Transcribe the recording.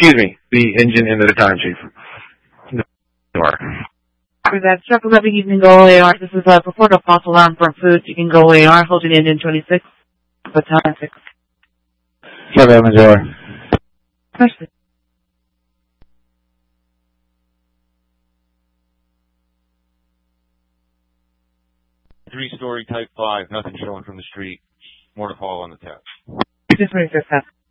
excuse me, the engine into the time chief. Door. That's Truck 11, you can go AR. This is a report of false alarm from Foods. You can go AR, holding engine 26, baton 6. Truck 11, AR. Question. Three-story Type 5, nothing showing from the street. More to follow on the test. Just ready for